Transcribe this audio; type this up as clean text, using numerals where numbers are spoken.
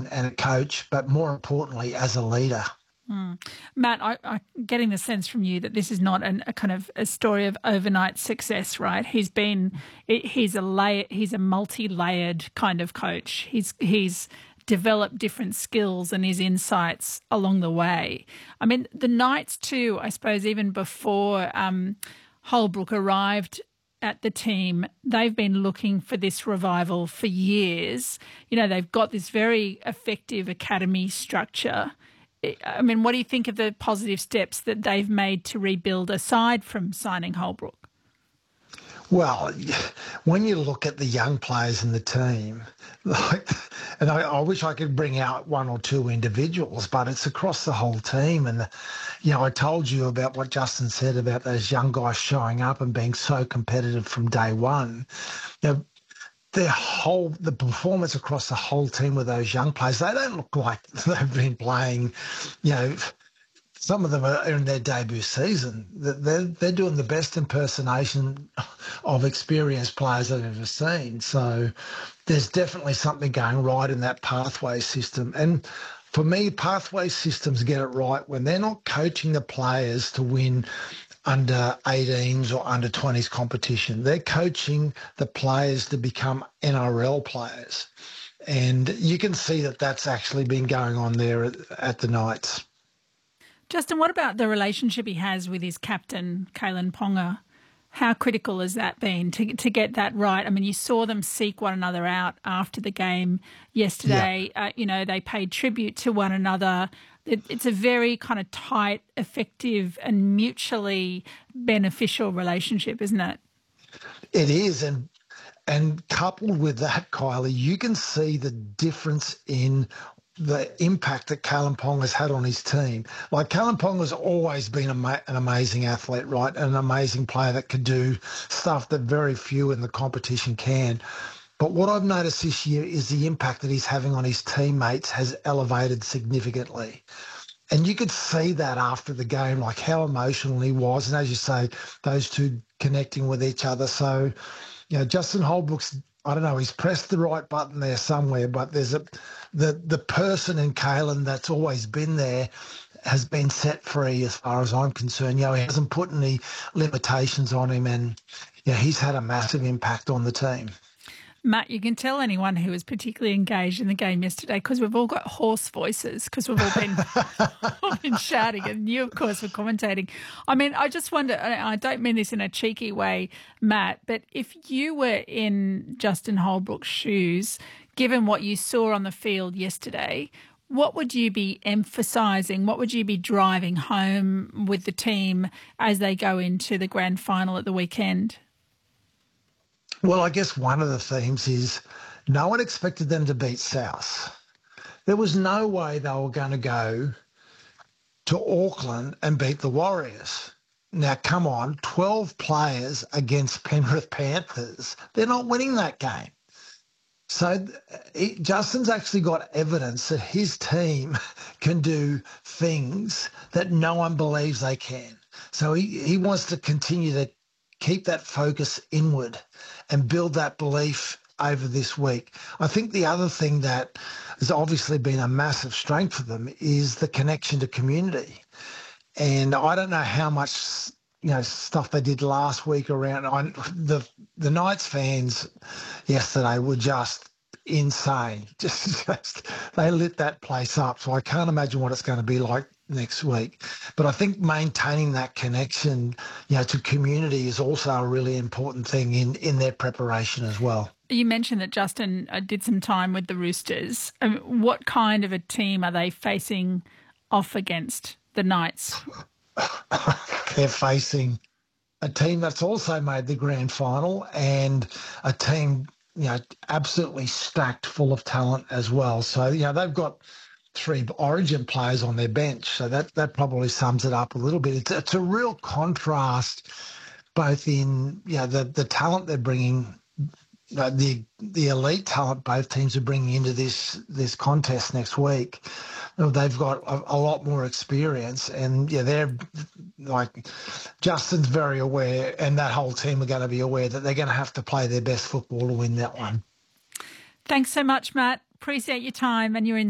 and a coach, but more importantly, as a leader. Matt, I'm getting the sense from you that this is not a kind of a story of overnight success, right? He's a multi-layered kind of coach. He's developed different skills and his insights along the way. I mean, the Knights too, I suppose, even before Holbrook arrived at the team, they've been looking for this revival for years. You know, they've got this very effective academy structure. I mean, what do you think of the positive steps that they've made to rebuild aside from signing Holbrook? Well, when you look at the young players in the team, and I wish I could bring out one or two individuals, but it's across the whole team. And, I told you about what Justin said about those young guys showing up and being so competitive from day one. The performance across the whole team with those young players, they don't look like they've been playing, some of them are in their debut season. They're doing the best impersonation of experienced players I've ever seen. So there's definitely something going right in that pathway system. And for me, pathway systems get it right when they're not coaching the players to win under 18s or under 20s competition. They're coaching the players to become NRL players. And you can see that that's actually been going on there at the Knights. Justin, what about the relationship he has with his captain, Kalyn Ponga? How critical has that been to get that right? I mean, you saw them seek one another out after the game yesterday. Yeah. They paid tribute to one another. It's a very kind of tight, effective and mutually beneficial relationship, isn't it? It is. And coupled with that, Kylie, you can see the difference in the impact that Kalyn Ponga has had on his team. Like, Kalyn Ponga has always been an amazing athlete, right? An amazing player that could do stuff that very few in the competition can. But what I've noticed this year is the impact that he's having on his teammates has elevated significantly. And you could see that after the game, like how emotional he was. And as you say, those two connecting with each other. So, Justin Holbrook's, I don't know, he's pressed the right button there somewhere, but there's the person in Kalyn that's always been there has been set free as far as I'm concerned. He hasn't put any limitations on him, and he's had a massive impact on the team. Matt, you can tell anyone who was particularly engaged in the game yesterday because we've all got hoarse voices because we've all been shouting, and you, of course, were commentating. I mean, I just wonder, I don't mean this in a cheeky way, Matt, but if you were in Justin Holbrook's shoes, given what you saw on the field yesterday, what would you be emphasising? What would you be driving home with the team as they go into the grand final at the weekend? Well, I guess one of the themes is no one expected them to beat South. There was no way they were going to go to Auckland and beat the Warriors. Now, come on, 12 players against Penrith Panthers. They're not winning that game. So Justin's actually got evidence that his team can do things that no one believes they can. So he wants to continue to keep that focus inward and build that belief over this week. I think the other thing that has obviously been a massive strength for them is the connection to community. And I don't know how much stuff they did last week around the Knights fans yesterday were just insane. Just they lit that place up. So I can't imagine what it's going to be like next week. But I think maintaining that connection, to community is also a really important thing in their preparation as well. You mentioned that Justin did some time with the Roosters. What kind of a team are they facing off against, the Knights? They're facing a team that's also made the grand final and a team, absolutely stacked full of talent as well. So, they've got 3 Origin players on their bench. So that probably sums it up a little bit. It's a real contrast both in, the talent they're bringing, the elite talent both teams are bringing into this contest next week. They've got a lot more experience, and they're like, Justin's very aware, and that whole team are going to be aware that they're going to have to play their best football to win that one. Thanks so much, Matt. Appreciate your time and your